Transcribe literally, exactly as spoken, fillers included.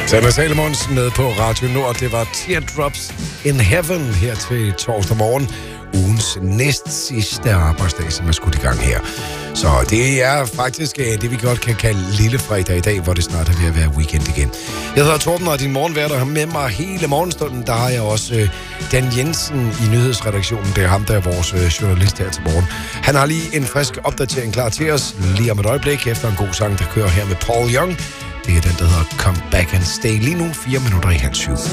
Sanne Salomonsen med på Radio Nord. Det var Teardrops in Heaven her til torsdag morgen. Ugens næst sidste arbejdsdag, som er skudt i gang her. Så det er faktisk det, vi godt kan kalde lille fredag i dag, hvor det snart er ved at være weekend igen. Jeg hedder Torben, og din morgenværter har med mig hele morgenstunden. Der har jeg også øh, Dan Jensen i nyhedsredaktionen. Det er ham, der er vores øh, journalist her til morgen. Han har lige en frisk opdatering klar til os, lige om et øjeblik, efter en god sang, der kører her med Paul Young. Det er den, der hedder Come Back and Stay. Lige nu fire minutter i halv syv.